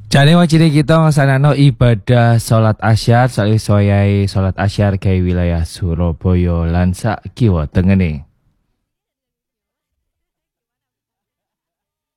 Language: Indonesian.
Jane wajine kita nglaksanakno ibadah salat asyar soyai salat asyar gawe wilayah Surabaya lan sak kiwa tengene.